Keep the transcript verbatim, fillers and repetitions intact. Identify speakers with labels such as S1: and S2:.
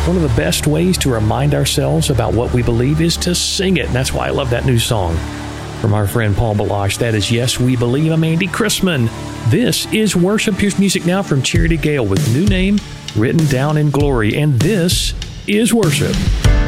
S1: One of the best ways to remind ourselves about what we believe is to sing it. And that's why I love that new song from our friend Paul Baloche. That is Yes, We Believe. I'm Andy Chrisman. This is Worship. Here's music now from Charity Gale with New Name, Written Down in Glory. And this is Worship.